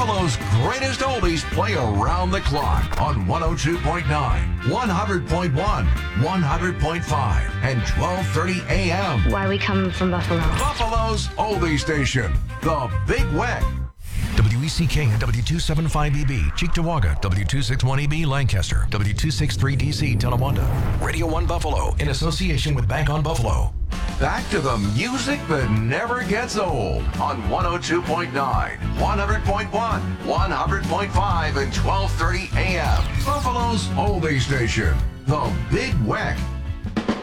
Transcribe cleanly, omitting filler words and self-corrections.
Buffalo's greatest oldies play around the clock on 102.9, 100.1, 100.5, and 1230 AM. Why we come from Buffalo. Buffalo's oldie station, The Big Weck. WECK and W275EB, Cheektowaga, W261EB, Lancaster, W263DC, Tonawanda. Radio 1 Buffalo, in association with Bank on Buffalo. Back to the music that never gets old on 102.9, 100.1, 100.5, and 1230 AM. Buffalo's oldie station, The Big Weck.